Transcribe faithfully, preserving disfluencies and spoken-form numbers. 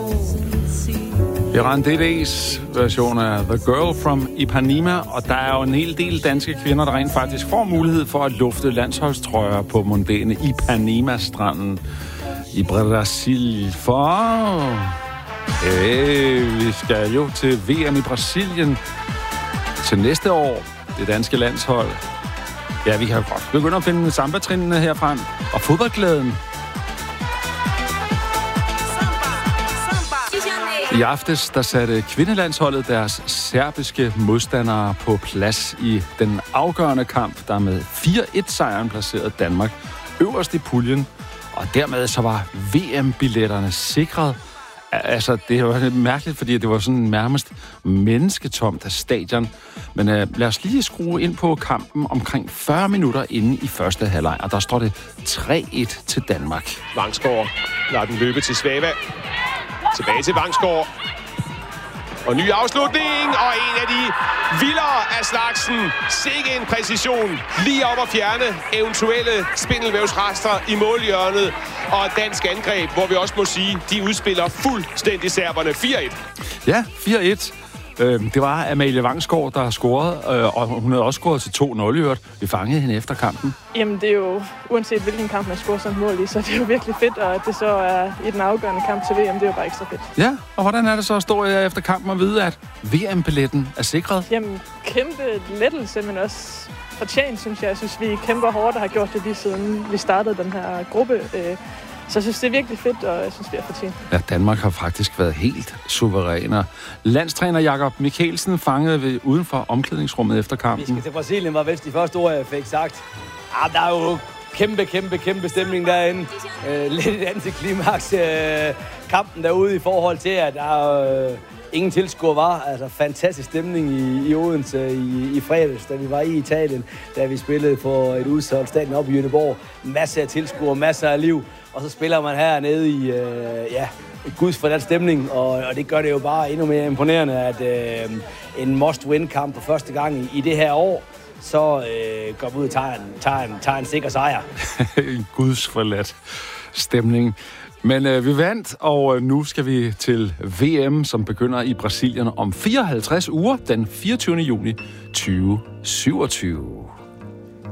Iran D D's version af The Girl from Ipanema, og der er jo en hel del danske kvinder, der rent faktisk får mulighed for at lufte landsholdstrøjer på mondæne Ipanema-stranden i Brasil. For hey, vi skal jo til V M i Brasilien til næste år. Det danske landshold. Ja, vi kan godt begynde at finde samba-trinene herfra. Og fodboldglæden. I aftes, der satte kvindelandsholdet deres serbiske modstandere på plads i den afgørende kamp, der med fire et-sejren placerede Danmark øverst i puljen. Og dermed så var V M-billetterne sikret. Altså, det var lidt mærkeligt, fordi det var sådan nærmest mennesketomt af stadion. Men uh, lad os lige skrue ind på kampen omkring fyrre minutter inde i første halvleg, og der står det tre et til Danmark. Vangsgaard lader den løbe til Svava. Tilbage til Vangsgaard. Og ny afslutning, og en af de vildere af slagsen. Sikke en præcision. Lige op at fjerne eventuelle spindelvævsrester i målhjørnet. Og et dansk angreb, hvor vi også må sige, de udspiller fuldstændig serberne fire et. Ja, fire et. Det var Amalie Vangsgaard, der scorede, og hun havde også scoret til to nul i øvrigt. Vi fangede hende efter kampen. Jamen, det er jo, uanset hvilken kamp man scorer sådan et mål i, så det er jo virkelig fedt, og at det så er i den afgørende kamp til V M, det er jo bare ekstra fedt. Ja, og hvordan er det så at stå efter kampen og vide, at V M-billetten er sikret? Jamen, kæmpe lettelse, men også fortjent, synes jeg. Jeg synes, vi kæmper hårdt og har gjort det lige siden vi startede den her gruppe. Så jeg synes, det er virkelig fedt, og jeg synes, vi er fortjent. Ja, Danmark har faktisk været helt suveræne. Landstræner Jakob Mikkelsen fangede ved uden for omklædningsrummet efter kampen. Vi skal til Brasilien, var vist de første ord, jeg fik sagt. Ah, der er jo kæmpe, kæmpe, kæmpe stemning derinde. Øh, lidt et antiklimaks øh, kampen derude i forhold til, at der øh, ingen tilskuer var. Altså fantastisk stemning i, i Odense i, i fredags, da vi var i Italien, da vi spillede på et udsolgt stadion op i Göteborg. Masser af tilskuere, masser af liv. Og så spiller man hernede i øh, ja, et guds for den stemning, og, og det gør det jo bare endnu mere imponerende, at øh, en must-win-kamp for første gang i, i det her år, så øh, går vi ud og tager en, tager en, tager en sikker sejr. En gudsforladt stemning. Men øh, vi vandt, og øh, nu skal vi til V M, som begynder i Brasilien om fireoghalvtreds uger, den fireogtyvende juni tyve syvogtyve.